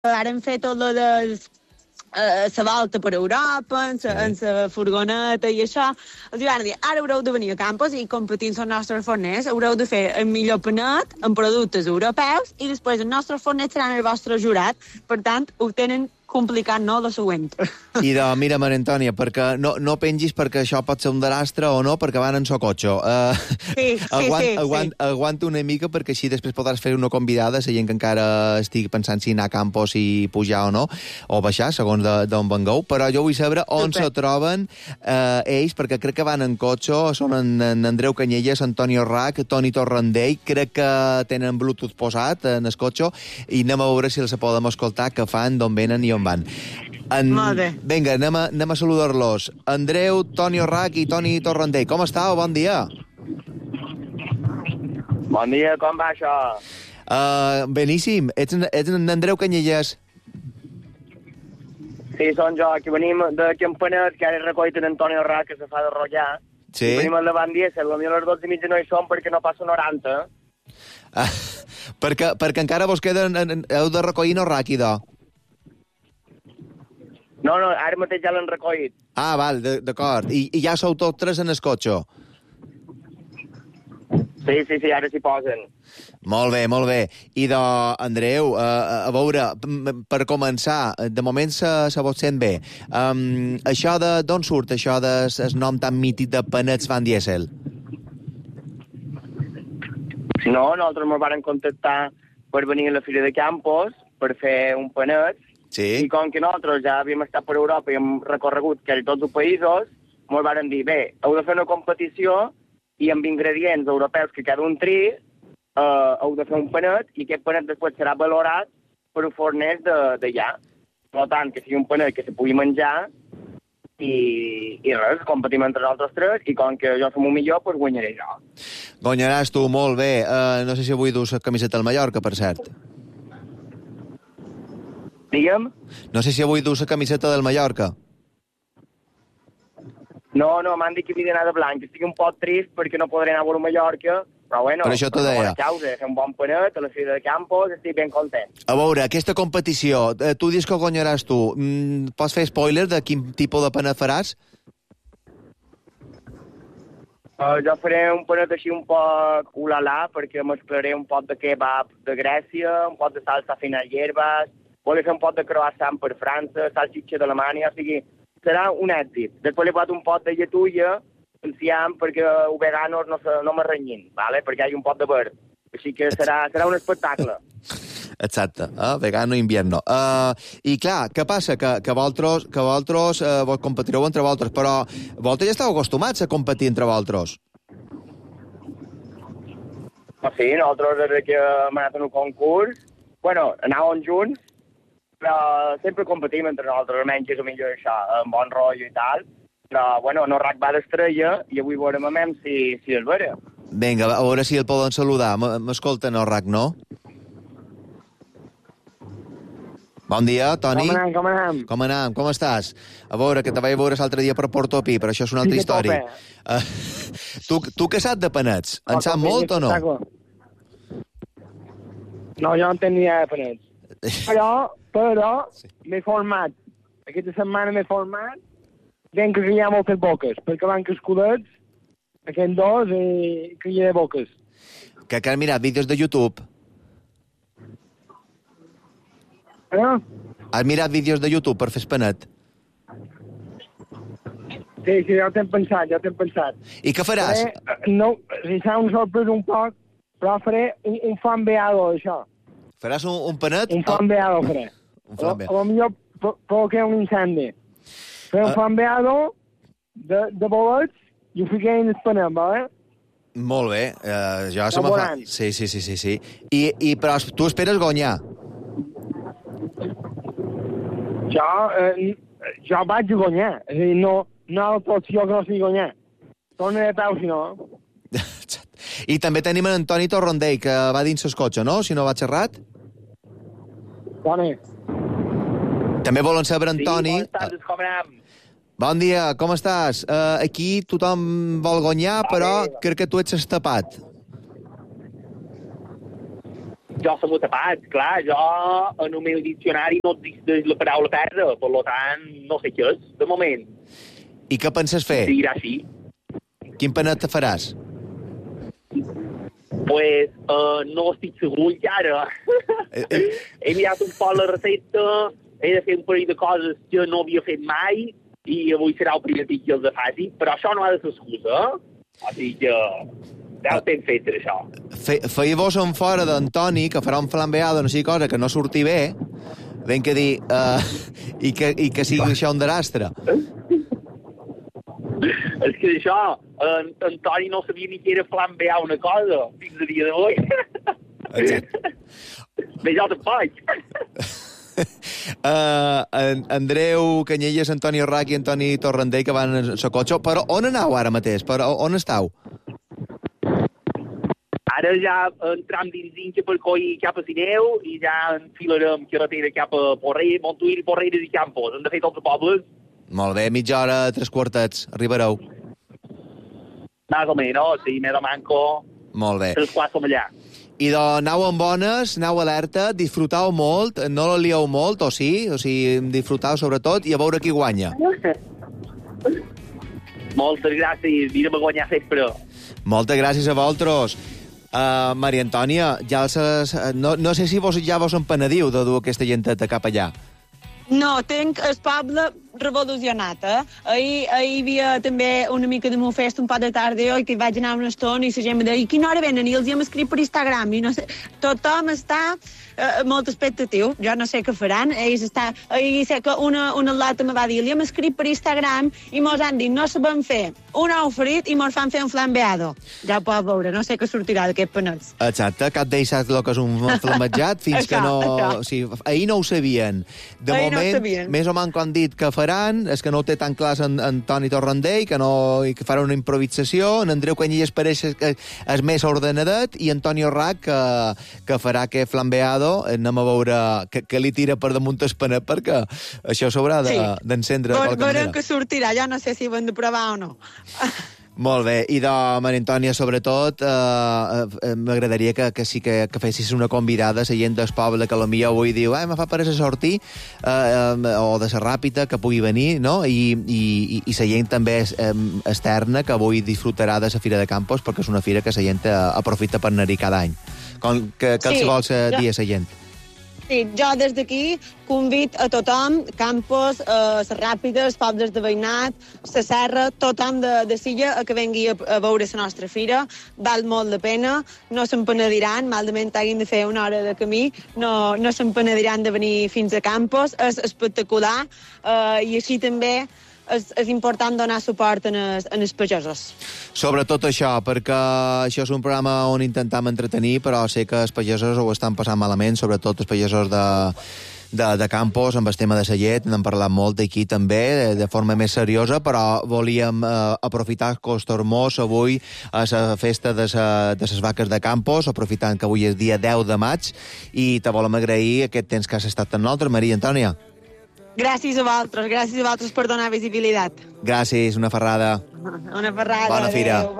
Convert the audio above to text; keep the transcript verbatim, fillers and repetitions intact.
varen fer tot lo dels la uh, volta per Europa, en la furgoneta i això, els van dir, ara haureu de venir a Campos i competint els nostres forners, haureu de fer el millor panet amb productes europeus i després els nostres forners seran el vostre jurat. Per tant, ho tenen complicat, no?, la següent. I de, mira, Maria Antònia, perquè no, no pengis perquè això pot ser un desastre o no, perquè van en so cotxe. Uh, sí, sí, aguant, sí, aguant, sí. Aguanta una mica perquè així després podràs fer una convidada, la gent que encara estigui pensant si anar a Campos i pujar o no, o baixar, segons d'on vengueu, però jo vull saber on Super. se troben eh, ells, perquè crec que van en cotxe, són en, en Andreu Canyelles, Antonio Rac, Toni Torrandell, crec que tenen Bluetooth posat en el cotxe, i anem a veure si els podem escoltar què fan, d'on venen i on van. En... Vinga, anem a, anem a saludar-los. Andreu, Toni Rac i Toni Torrandell, com estàu? Bon dia. Bon dia, com va això? Uh, beníssim. Ets, ets en Andreu Canyelles? Sí, són jo, que venim de Campanet, que ara he recollit en Antonio Rac, que se fa de rotllar. Sí. I venim a Levant Diesel, potser a les dotze i mitja no hi som perquè no passa noranta. Ah, perquè, perquè encara vos queden... Heu de recollir no ràquida. No, no, ara mateix ja l'han recollit. Ah, val, d'acord. I, I ja sou tots tres en el cotxe? Sí, sí, sí, ara s'hi posen. Molt bé, molt bé. I de, Andreu, uh, a veure, per començar, de moment se, se vos sent bé. Um, això de, d'on surt això del nom tan mític de Panets Van Diesel? No, nosaltres ens van contactar per venir a la Fira de Campos per fer un panet. Sí. I com que nosaltres ja havíem estat per Europa i hem recorregut quasi tots els països, ens van dir, bé, heu de fer una competició i amb ingredients europeus que cada un tri, eh, heu de fer un panet i aquest panet després serà valorat per un forner d'allà. Per tant, que sigui un panet que se pugui menjar i, i res, competim entre nosaltres tres i com que jo som un millor, doncs guanyaré jo. Guanyaràs tu, molt bé. Uh, no sé si avui dus la camiseta del Mallorca, per cert. Digue'm? No sé si avui dus la camiseta del Mallorca. No, no, m'han dit que havia d'anar de blanc. Estic un poc trist perquè no podré anar a veure Mallorca, però bueno, per això t'ho deia. Causa, fer un bon panet a la Fira de Campos, estic ben content. A veure, aquesta competició, eh, tu dius que guanyaràs tu. Mm, pots fer spoiler de quin tipus de panet faràs? Uh, jo faré un panet així un poc ulala, perquè mesclaré un poc de kebab de Grècia, un poc de salsa fina hierbas, volia fer un pot de croissant per França, salsitxa d'Alemanya, o sigui, serà un èxit. Després li he posat un pot de lletulla, enciam, perquè els veganos no, se, no m'arrenyin, ¿vale? Perquè hi ha un pot de verd. Així que serà, serà un espectacle. Exacte, eh? Vegano invierno. Uh, I clar, què passa? Que, que vosaltres, que vosaltres uh, vos competireu entre vosaltres, però vosaltres ja esteu acostumats a competir entre vosaltres. Sí, nosaltres des que hem anat en un concurs, bueno, anàvem junts, però sempre competim entre nosaltres, almenys és el millor això, amb bon rotllo i tal. Però, bueno, no Rac va d'estrella i avui veurem a mem si, si és vera. Vinga, a veure si el poden saludar. M'escolta, no, Rac, no? Bon dia, Toni. Com anem, com anem? Com anem, com estàs? A veure, que te vaig veure l'altre dia per Portopí, però això és una altra sí, història. Uh, tu, tu què saps de panets? En saps molt o no? No, jo no entenc ni idea de panets. Però, però, sí. m'he format. Aquesta setmana m'he format ben que hi ha moltes boques, perquè van cascudets, aquests dos, i que hi ha boques. Que, que has mirat vídeos de YouTube? Eh? Has mirat vídeos de YouTube per fer espanet? Sí, sí, ja ho t'hem pensat, ja ho t'hem pensat. I què faràs? Faré, no, si s'ha un sorprès un poc, però faré un, un fambeado, això. Faràs un, un panet? Un fambeado, faré. Un fambeado. O, o millor provoqué un incendi. Faré un uh. fambeado de, de bolets i ho fiqué en el panet, vale? Molt bé. Uh, jo se me fa... Sí, sí, sí, sí, sí. I, i, però tu esperes guanyar? Jo, eh, jo vaig a guanyar. És a dir, no, no hi ha opció que no sigui guanyar. Torna de peu, si no... I també tenim en Toni Torrandell, que va dins el cotxe, no? Si no vaig errat. Toni. També volen saber, en sí, Toni... Bon tardes, com anem? Bon dia, com estàs? Uh, aquí tothom vol guanyar, però crec que tu ets estapat. Jo som tapat, clar, jo en el meu diccionari no existeix la paraula perdre, per tant, no sé què és, de moment. I què penses fer? Seguirà així. Quin panet te faràs? Pues uh, no estic segur encara. He mirat un poc la recepta, he de fer un parell de coses que no havia fet mai i avui serà el primer dia que els faci, però això no ha de ser excusa, eh? O sigui que ja ho tenc fet, això. Fe, feia vos en fora d'Antoni, que farà un flambeado, no sé cosa, que no surti bé, ben que dir, uh, i, que, i que sigui això un desastre. És que això, en Antoni no sabia ni que era flambear una cosa, fins a dia d'avui. Exacte. Bé, jo tampoc. Uh, en Andreu Canyelles, Antoni Orrach i Antoni Torrandell, que van a Socotxo. Però on aneu ara mateix? Però on estàu? Ara ja entram dins Inca per coi cap a Sineu i ja enfilarem carretera cap a Porrer, Montuïr i Porreres i Campos. Hem de fer tots els pobles. Molt bé, mitja hora, tres quartets. Arribareu. Més o menys, sí, més o manco. Molt bé. Tres quarts som allà. I doncs anau amb bones, anau alerta, disfrutau molt, no la lieu molt, o sí? O sigui, disfrutau sobretot i a veure qui guanya. Moltes gràcies, anirem a guanyar sempre. Moltes gràcies a vosaltres. Uh, Maria Antònia, ja els, no, no sé si vos ja vos en penediu de dur aquesta genteta cap allà. No, tinc el poble revolucionat, eh? Ahir, ahir hi havia també una mica de meu fest, un pot de tarda, i que hi vaig anar una estona i la gent em deia, i quina hora venen? I els hi hem escrit per Instagram, i no sé, tothom està eh, molt expectatiu, jo no sé què faran, ells està, ahir sé que una, una atleta me va dir, li hem escrit per Instagram i mos han dit, no sabem fer un ou frit i mos fan fer un flambeado. Ja ho pot veure, no sé què sortirà d'aquest panets. Exacte, cap d'ells sap el que és un flambejat, fins això, que no... això. O sigui, ahir no ho sabien. De ahir moment, no ho sabien. més o menys han dit que faran, és que no ho té tan clar en, en Toni Torrandell, que, no, i que farà una improvisació, en Andreu Canyelles pareix que és més ordenadet, i Antoni Orrach, que, que farà aquest flambeado, anem a veure que, que li tira per damunt el panet, perquè això s'haurà d'encendre de, de qualque manera. Veurem que sortirà, ja no sé si ho hem de provar o no. Molt bé, i de Maria Antònia, sobretot, eh, eh, m'agradaria que, que sí que, que fessis una convidada a la gent del poble que potser avui diu eh, me fa per a sortir, eh, eh, o de la Ràpita, que pugui venir, no? I, i, i la gent també és, eh, externa, que avui disfrutarà de la Fira de Campos, perquè és una fira que la gent aprofita per anar-hi cada any. Com que, que sí, els vols ja. dir a la gent? Sí, jo des d'aquí convid a tothom, Campos, eh, les Ràpides, els pobles de veïnat, la Serra, tothom de, de Silla a que vengui a, a veure la nostra fira. Val molt la pena, no se'n penediran, malament hagin de fer una hora de camí, no, no se'n penediran de venir fins a Campos. És espectacular eh, i així també és, és important donar suport en els, en els pagesos. Sobretot això, perquè això és un programa on intentem entretenir, però sé que els pagesos ho estan passant malament, sobretot els pagesos de, de, de Campos, amb el tema de la llet, n'hem parlat molt aquí també, de, de forma més seriosa, però volíem eh, aprofitar Costormós avui a la festa de, sa, de les vaques de Campos, aprofitant que avui és dia deu de maig, i te volem agrair aquest temps que has estat amb nosaltres, Maria Antònia. Gràcies a vosaltres, gràcies a vosaltres per donar visibilitat. Gràcies, una ferrada. Una ferrada. Bona fira. Adéu.